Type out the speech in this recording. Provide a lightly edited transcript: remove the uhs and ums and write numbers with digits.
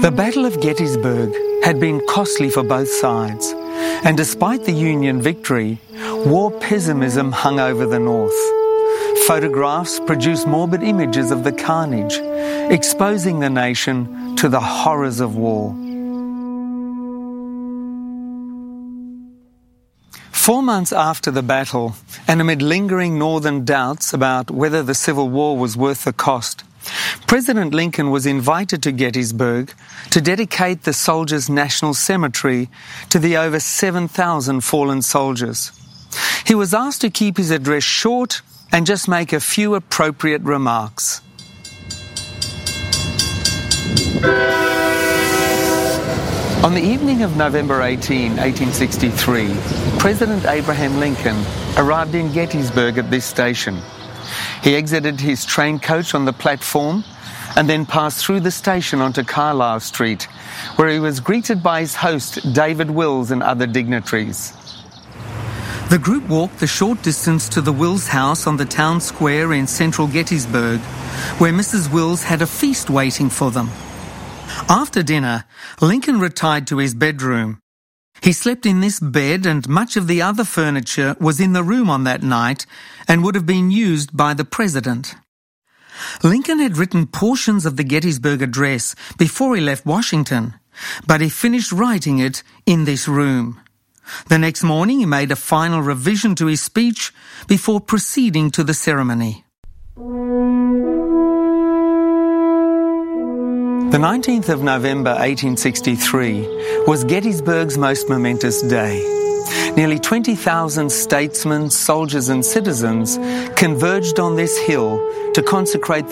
The Battle of Gettysburg had been costly for both sides, and despite the Union victory, war pessimism hung over the North. Photographs produced morbid images of the carnage, exposing the nation to the horrors of war. 4 months after the battle, and amid lingering Northern doubts about whether the Civil War was worth the cost, President Lincoln was invited to Gettysburg to dedicate the Soldiers' National Cemetery to the over 7,000 fallen soldiers. He was asked to keep his address short and just make a few appropriate remarks. On the evening of November 18, 1863, President Abraham Lincoln arrived in Gettysburg at this station. He exited his train coach on the platform and then passed through the station onto Carlisle Street, where he was greeted by his host, David Wills, and other dignitaries. The group walked the short distance to the Wills house on the town square in central Gettysburg, where Mrs. Wills had a feast waiting for them. After dinner, Lincoln retired to his bedroom. He slept in this bed, and much of the other furniture was in the room on that night and would have been used by the President. Lincoln had written portions of the Gettysburg Address before he left Washington, but he finished writing it in this room. The next morning he made a final revision to his speech before proceeding to the ceremony. The 19th of November 1863 was Gettysburg's most momentous day. Nearly 20,000 statesmen, soldiers and citizens converged on this hill to consecrate